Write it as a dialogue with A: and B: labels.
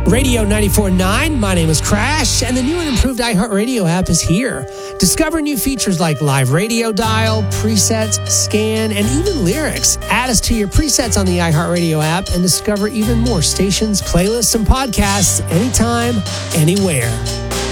A: Radio 94.9, my name is Crash, and the new and improved iHeartRadio app is here. Discover new features like live radio dial, presets, scan, and even lyrics. Add us to your presets on the iHeartRadio app and discover even more stations, playlists, and podcasts anytime, anywhere.